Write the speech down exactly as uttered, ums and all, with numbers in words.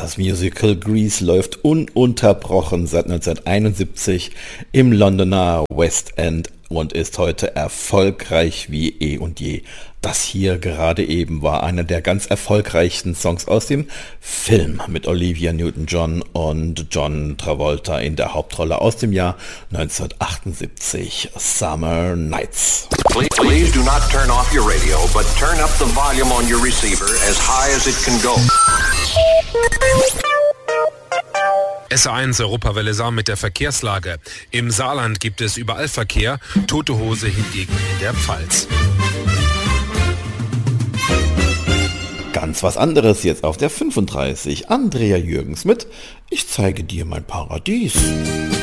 Das Musical Grease läuft ununterbrochen seit neunzehnhunderteinundsiebzig im Londoner West End und ist heute erfolgreich wie eh und je. Das hier gerade eben war einer der ganz erfolgreichsten Songs aus dem Film mit Olivia Newton-John und John Travolta in der Hauptrolle aus dem Jahr neunzehnhundertachtundsiebzig, Summer Nights. Please, please do not turn off your radio, but turn up the volume on your receiver as high as it can go. S eins Europawelle Saar mit der Verkehrslage. Im Saarland gibt es überall Verkehr, tote Hose hingegen in der Pfalz. Ganz was anderes jetzt auf der fünfunddreißig. Andrea Jürgens mit Ich zeige dir mein Paradies.